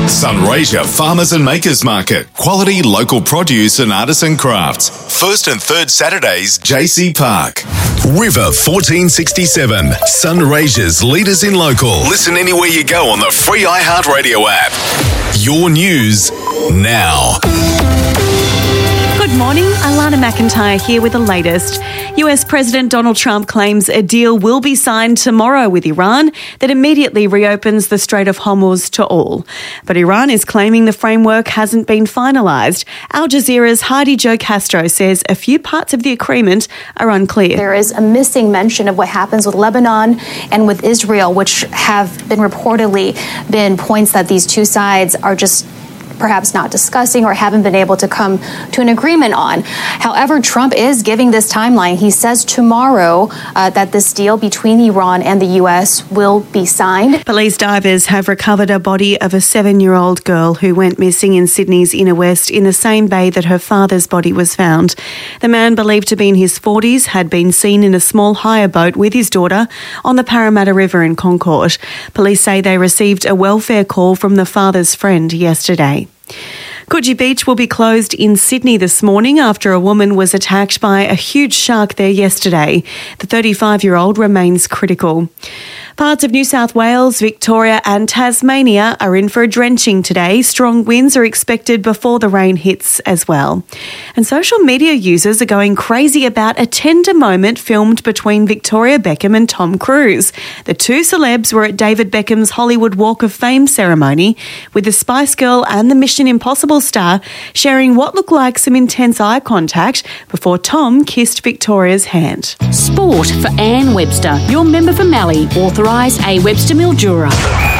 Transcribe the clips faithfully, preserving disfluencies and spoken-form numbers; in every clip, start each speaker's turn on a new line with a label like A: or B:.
A: Sunraysia Farmers and Makers Market. Quality local produce and artisan crafts. First and third Saturdays, J C Park. River fourteen sixty-seven. Sunraysia's leaders in local. Listen anywhere you go on the free iHeartRadio app. Your news now.
B: Good morning, Alana McIntyre here with the latest. U S President Donald Trump claims a deal will be signed tomorrow with Iran that immediately reopens the Strait of Hormuz to all. But Iran is claiming the framework hasn't been finalised. Al Jazeera's Heidi Jo Castro says a few parts of the agreement are unclear.
C: There is a missing mention of what happens with Lebanon and with Israel, which have been reportedly been points that these two sides are just perhaps not discussing or haven't been able to come to an agreement on. However, Trump is giving this timeline. He says tomorrow uh, that this deal between Iran and the U S will be signed.
B: Police divers have recovered a body of a seven-year-old girl who went missing in Sydney's inner west in the same bay that her father's body was found. The man, believed to be in his forties, had been seen in a small hire boat with his daughter on the Parramatta River in Concord. Police say they received a welfare call from the father's friend yesterday. Coogee Beach will be closed in Sydney this morning after a woman was attacked by a huge shark there yesterday. The thirty-five-year-old remains critical. Parts of New South Wales, Victoria and Tasmania are in for a drenching today. Strong winds are expected before the rain hits as well. And social media users are going crazy about a tender moment filmed between Victoria Beckham and Tom Cruise. The two celebs were at David Beckham's Hollywood Walk of Fame ceremony, with the Spice Girl and the Mission Impossible star sharing what looked like some intense eye contact before Tom kissed Victoria's hand.
D: Sport for Anne Webster, your member for Mallee, authorised A. Webster Mildura.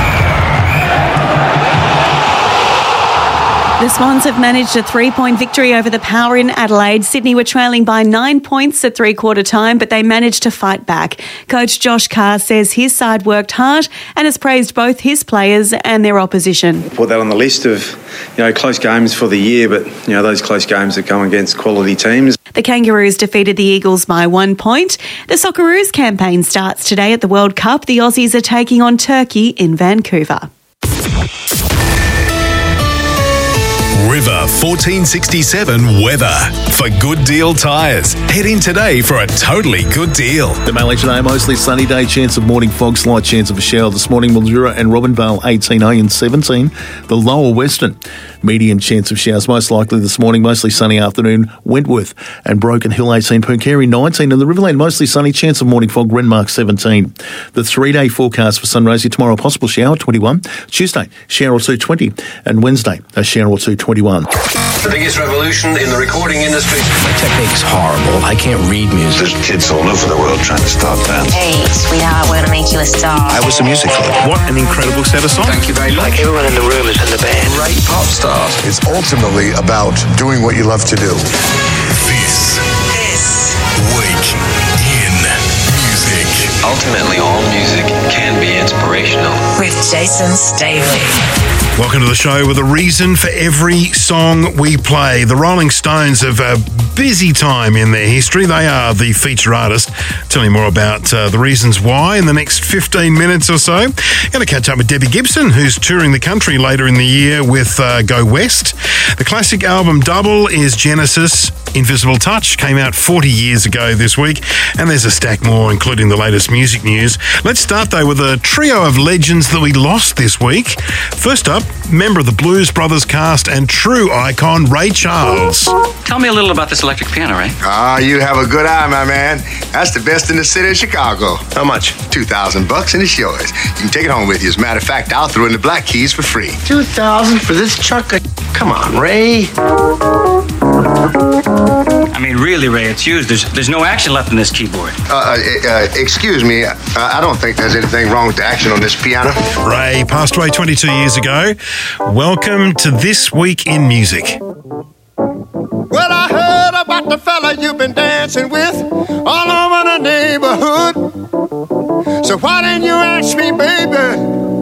B: The Swans have managed a three-point victory over the Power in Adelaide. Sydney were trailing by nine points at three-quarter time, but they managed to fight back. Coach Josh Carr says his side worked hard and has praised both his players and their opposition.
E: Put that on the list of, you know, close games for the year, but, you know, those close games that come against quality teams.
B: The Kangaroos defeated the Eagles by one point. The Socceroos campaign starts today at the World Cup. The Aussies are taking on Turkey in Vancouver.
A: River fourteen sixty-seven weather. For Good Deal Tyres, head in today for a totally good deal.
F: The Mallee today, mostly sunny day, chance of morning fog, slight chance of a shower this morning. Mildura and Robinvale eighteen, A and seventeen. The lower western, medium chance of showers, most likely this morning, mostly sunny afternoon. Wentworth and Broken Hill eighteen, Pooncarie nineteen, and the Riverland mostly sunny, chance of morning fog, Renmark seventeen. The three-day forecast for Sunraysia tomorrow, possible shower twenty-one. Tuesday, shower or two twenty, and Wednesday, a shower or two twenty-one.
G: The biggest revolution in the recording industry.
H: My technique's horrible. I can't read music.
G: There's kids all over the world trying to start that.
I: Hey, sweetheart, we're gonna make you a star.
H: I was the music for them.
F: What an incredible set of songs.
G: Thank you very much.
H: Like everyone in the room is in the band.
G: Great pop stars.
J: It's ultimately about doing what you love to do.
A: This, this week in music.
G: Ultimately, all music can be inspirational.
I: With Jason Staley.
K: Welcome to the show with a reason for every song we play. The Rolling Stones have a busy time in their history. They are the feature artist. Tell you more about uh, the reasons why in the next fifteen minutes or so. Going to catch up with Debbie Gibson, who's touring the country later in the year with uh, Go West. The classic album Double is Genesis. Invisible Touch came out forty years ago this week, and there's a stack more, including the latest music news. Let's start, though, with a trio of legends that we lost this week. First up, member of the Blues Brothers cast and true icon, Ray Charles.
L: Tell me a little about this electric piano, Ray.
J: Ah, you have a good eye, my man. That's the best in the city of Chicago.
H: How much?
J: Two thousand bucks and it's yours. You can take it home with you. As a matter of fact, I'll throw in the black keys for free.
H: Two thousand for this chunk of... Come on, Ray.
L: I mean, really, Ray, it's used. There's there's no action left in this keyboard.
J: Uh, uh, uh, excuse me. Uh, I don't think there's anything wrong with the action on this piano.
K: Ray passed away twenty-two years ago. Welcome to This Week in Music.
M: Well, I heard about the fella you've been dancing with all over the neighborhood. So why didn't you ask me, baby,